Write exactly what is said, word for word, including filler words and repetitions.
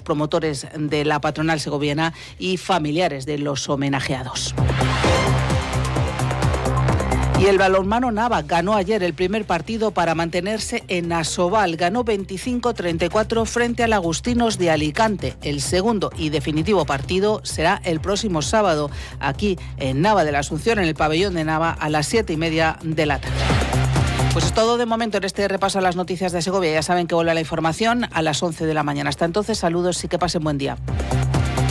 promotores de la patronal segoviana y familiares de los homenajeados. Y el balonmano Nava ganó ayer el primer partido para mantenerse en Asobal. Ganó veinticinco a treinta y cuatro frente al Agustinos de Alicante. El segundo y definitivo partido será el próximo sábado, aquí en Nava de la Asunción, en el pabellón de Nava, a las siete y media de la tarde. Pues es todo de momento en este repaso a las noticias de Segovia. Ya saben que vuelve la información a las once de la mañana. Hasta entonces, saludos y que pasen buen día.